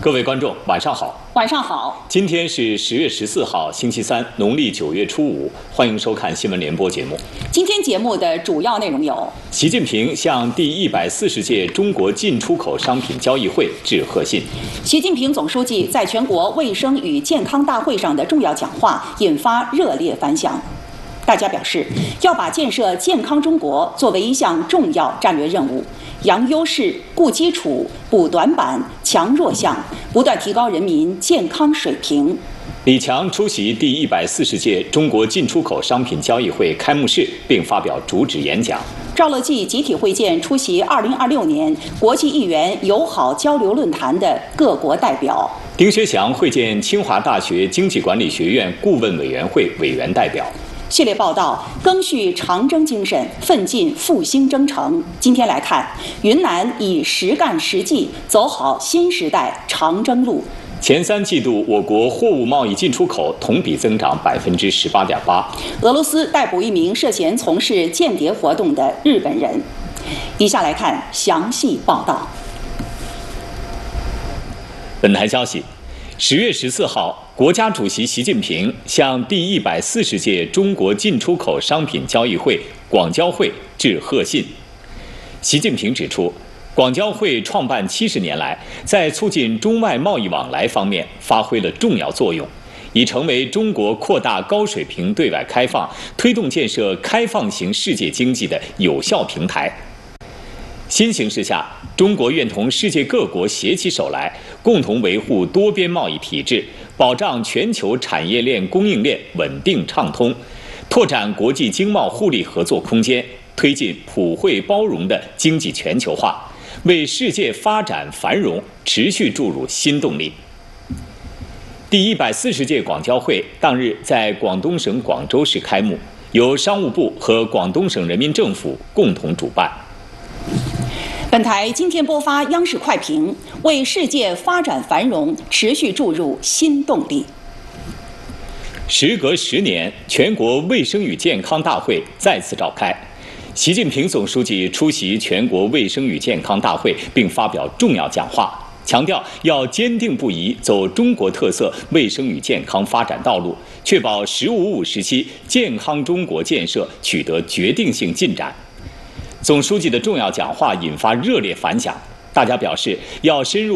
各位观众，晚上好。 晚上好。 今天是10月14号，星期三，农历9月初5。欢迎收看新闻联播节目。 今天节目的主要内容有： 习近平向第140届中国进出口商品交易会致贺信； 习近平总书记在全国卫生与健康大会上的重要讲话引发热烈反响。大家表示，要把建设健康中国作为一项重要战略任务，扬优势、固基础、补短板、强弱项，不断提高人民健康水平。 李强出席第140届中国进出口商品交易会开幕式，并发表主旨演讲。 赵乐际集体会见出席2026年国际议员友好交流论坛的各国代表。 丁薛祥会见清华大学经济管理学院顾问委员会委员代表。 系列报道：赓续长征精神，奋进复兴征程。今天来看，云南以实干实际走好新时代长征路。 前3季度，我国货物贸易进出口同比增长18.8%。 俄罗斯逮捕一名涉嫌从事间谍活动的日本人。以下来看详细报道。 本台消息：10月14号。国家主席习近平向第140届中国进出口商品交易会广交会致贺信。习近平指出，广交会创办70年来，在促进中外贸易往来方面发挥了重要作用，已成为中国扩大高水平对外开放、推动建设开放型世界经济的有效平台。新形势下，中国愿同世界各国携起手来，共同维护多边贸易体制，保障全球产业链供应链稳定畅通，拓展国际经贸互利合作空间，推进普惠包容的经济全球化，为世界发展繁荣持续注入新动力。第140届广交会当日在广东省广州市开幕，由商务部和广东省人民政府共同主办。 本台今天播发央视快评，为世界发展繁荣持续注入新动力。 时隔10年，全国卫生与健康大会再次召开，习近平总书记出席全国卫生与健康大会，并发表重要讲话，强调要坚定不移走中国特色卫生与健康发展道路，确保“十五五”时期健康中国建设取得决定性进展。总书记的重要讲话引发热烈反响，大家表示要深入